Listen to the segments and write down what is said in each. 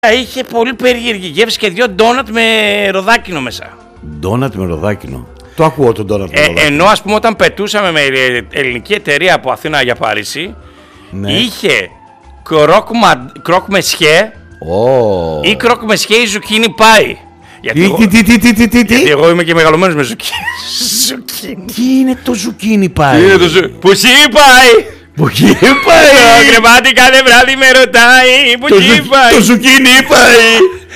Είχε πολύ περίεργη γεύση και 2 ντόνατ με ροδάκινο μέσα. Ντόνατ με ροδάκινο. Το ακούω το ντόνατ με ροδάκινο. Ενώ ας πούμε όταν πετούσαμε με ελληνική εταιρεία από Αθήνα για Παρίσι, ναι, είχε κρόκ με σχέ ή κρόκ με σχέ ή ζουκίνι πάι. Γιατί εγώ είμαι και μεγαλωμένος με ζουκίνι. Τι είναι το ζουκίνι πάι? Πουσί πάι. Που πάει! Το κρεβάτι κάθε βράδυ με ρωτάει. Που πάει! Το ζουκίνι πάει!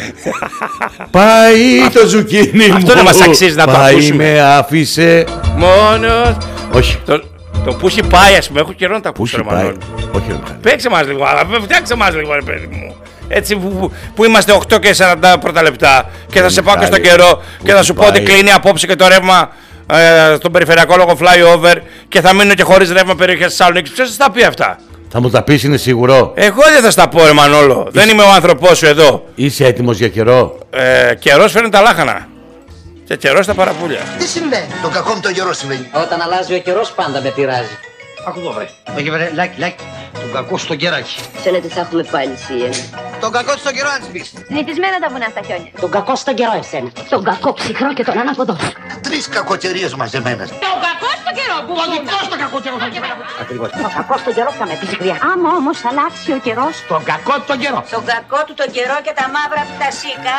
Πάει το ζουκίνι μου! Αυτό δεν μας αξίζει να το ακούσουμε. Πάει με άφησε μόνος. Όχι. Το πούσι πάει, ας πούμε, έχω καιρό να τα ακούσω. Όχι, παίξε μας λίγο, φτιάξε μας λίγο, ρε παιδί μου. Έτσι που είμαστε 8 και 40 πρώτα λεπτά και θα σε πάω και στο καιρό και θα σου πω ότι κλείνει απόψε και το ρεύμα στον περιφερειακό λόγο flyover και θα μείνω και χωρίς ρεύμα περιοχές της Θεσσαλονίκης. Ποιος θα τα πει αυτά? Θα μου τα πεις, είναι σίγουρο? Εγώ δεν θα στα πω, ρε Μανόλο. Δεν είμαι ο άνθρωπός σου εδώ. Είσαι έτοιμος για καιρό? Καιρός φέρνει τα λάχανα και καιρός τα παραπούλια. Τι συμβαίνει? Το κακό με τον καιρό συμβαίνει. Όταν αλλάζει ο καιρός πάντα με πειράζει. Άκου εδώ, βρε. Όχι, βρε, λάκι. Τον κακό στο κεράκι. Φαίνεται θα έχουμε πάλι σιένα. Τον κακό στο καιρό, αν σβήσει. Συνηθισμένα τα βουνά στα χιόνια. Τον κακό στον καιρό εσένα. Τον κακό ψυχρό και τον ανάποδο. 3 κακοκαιρίες μαζεμένες. Τον κακό στο καιρό που Τον στο κακό καιρό. Ακριβώς. Τον κακό στον καιρό θα με πεις γριά. Άμα όμως αλλάξει ο καιρός. Τον κακό τον καιρό. Τον κακό του τον καιρό και τα μαύρα του τα σίκα.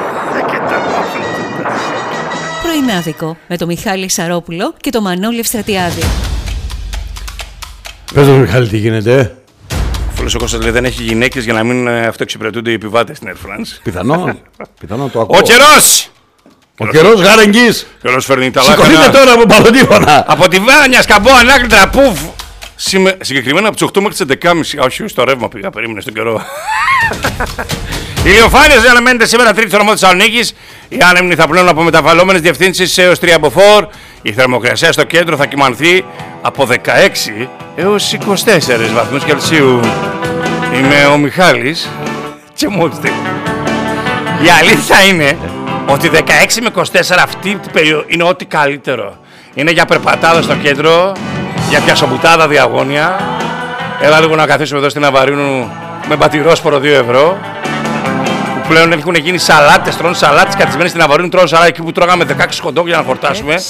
Πρωινάδικο με τον Μιχάλη Σαρόπουλο και τον Μανώλη Ευστρατιάδη. Πες το, Μιχάλη, τι γίνεται? Ο φίλος ο Κώστας λέει δεν έχει γυναίκες για να μην αυτοεξυπηρετούνται οι επιβάτες στην Air France. Πιθανό το ακούω. Ο καιρός! Ο καιρός γάρεγγις! Καιρός φέρνει τα λάχανα. Σηκωθείτε τώρα από παλωτήφωνα! Από τη Βάνια, σκαμπό, ανάκλητρα, πουφ! Συγκεκριμένα από τις 8 μέχρι τις 11.30. Όχι, στο ρεύμα πήγα, περίμενε στον καιρό. Ηλιοφάνειες αναμένεται σήμερα τρίτη στο νομό της Θεσσαλονίκης. Οι άνεμοι θα πλέουν από μεταβαλλόμενες διευθύνσεις έως 3 από 4. Η θερμοκρασία στο κέντρο θα κυμανθεί από 16 έως 24 βαθμούς Κελσίου. Είμαι ο Μιχάλης και μόλις. Η αλήθεια είναι ότι 16 με 24 αυτή την περίοδο είναι ό,τι καλύτερο. Είναι για περπατάδα στο κέντρο, για πιασομπουτάδα διαγώνια. Έλα λίγο να καθίσουμε εδώ στην Αβαρίνου με μπατηρόσπορο 2 ευρώ. Που πλέον έχουν γίνει σαλάτες, τρώνε σαλάτες κατισμένες στην Αβαρίνου, τρώνε σαλάτες εκεί που τρώγαμε 16 χοντόκ για να χορτάσουμε.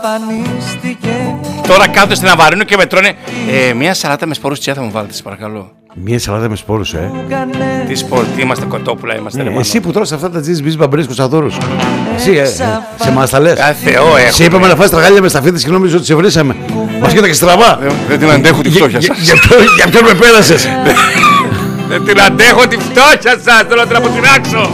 Τώρα κάθονται στην Αβαρίνου και με τρώνε μία σαλάτα με σπόρους τσιά θα μου βάλετε, παρακαλώ. Μία σαλάτα με σπόρους, Τι σπόρους, τι είμαστε, κοτόπουλα είμαστε, ρε εσύ που τρως αυτά τα τζις μπαμπρίσκους αδόρους. Εσύ, σε εμάς τα λες. Θεό έχω. Σε είπαμε να φας τραγάλια με σταφίδες και νόμιζες ότι σε βρήσαμε. Μας κοίταξε στραβά. Δεν την αντέχω τη φτώχεια σας. Για ποιον με πέρασες? Δεν την αντέχω τη φτώχεια σας, θέλω να την αποτινάξω.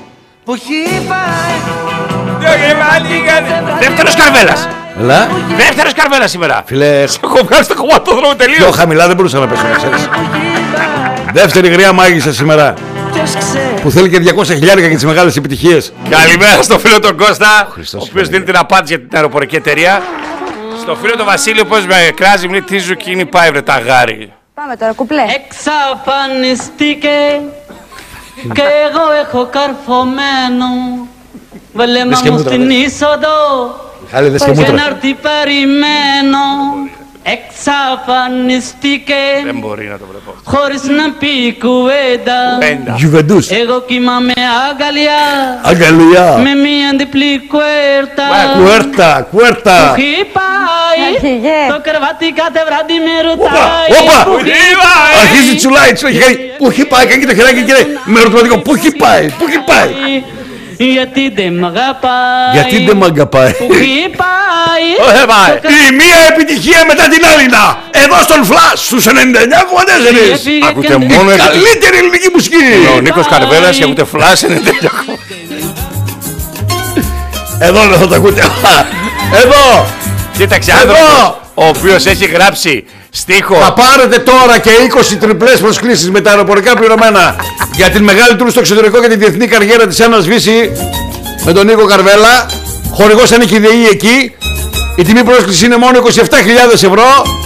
Δεύτερος Καρβέλας. Ελά. Δεύτερος Καρβέλας σήμερα. Φίλε, έχω βγάλει στο κομματόδρομο τελείως. πιο χαμηλά δεν μπορούσα να πέσω, να ξέρεις. Δεύτερη γριά μάγισσα σήμερα. Που θέλει και 200 χιλιάρικα για τις μεγάλες επιτυχίες. Καλημέρα στο φίλο τον Κώστα, Χριστός ο οποίος δίνει την απάντηση για την αεροπορική εταιρεία. Στο φίλο τον Βασίλειο, πώς με κράζει, μου λέει τι ζουκίνι πάει βρε τα γάρι. Πάμε τώρα, κουπλέ. Εξαφανιστήκε και εγώ έχω καρφωμένο βλέμμα μου στην είσοδο και να έρθει περιμένω. Εξαφανιστήκε Δεν μπορεί να το βλέπω. χωρίς να πει κουβέντα. Γιουβεντούς. Εγώ κοιμάμαι αγκαλιά Αγκαλιά. με μία διπλή κουέρτα. Κουέρτα. Που έχει πάει το κρεβάτι κάθε βράδυ με ρωτάει. Όπα. Που έχει πάει. Αρχίζει τσουλάει. Πού έχει πάει, κάνει το χεράκι και λέει με ερωτηματικό. Πού έχει πάει. Γιατί δεν μ' αγαπάει. Γιατί δεν μ' αγαπάει. Που έχει πάει. Η μία επιτυχία μετά την άλλη να. Εδώ στον Flash στους 99,4. Ακούτε μόνο Καλύτερη ελληνική μουσική. ο Νίκος Καρβέλας και ακούτε φλάσ 99. Εδώ δεν θα το ακούτε. Εδώ. Κοίταξε άνθρωπος ο οποίος έχει γράψει στίχο. Θα πάρετε τώρα και 20 τριπλές προσκλήσεις με τα αεροπορικά πληρωμένα για την μεγάλη τουρ στο εξωτερικό και τη διεθνή καριέρα της Άννας Βύση με τον Νίκο Καρβέλα. Χορηγός Ανίκη ΔΕΗ εκεί. Η τιμή πρόσκληση είναι μόνο 27.000 ευρώ.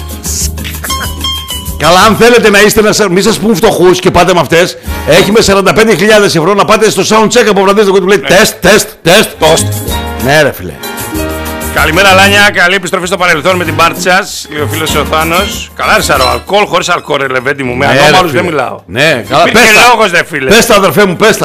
Καλά, αν θέλετε να είστε, μη σας πούν φτωχούς και πάτε με αυτές, έχει με 45.000 ευρώ να πάτε στο sound check από βραδίες και του λέει τεστ. Τόστ. Ναι ρε φίλε. Καλημέρα Λάνια, καλή επιστροφή στο παρελθόν με την πάρτι σας. Λέει ο φίλος ο Θάνος. Καλά ρε Σαρό, αλκοόλ χωρίς αλκοόλ ρε Λεβέντη μου. Με ανώμαλους δεν μιλάω. Ναι, καλά. Υπήρχε λόγος δε φίλε. Πες τα αδερφέ μου, πες τα.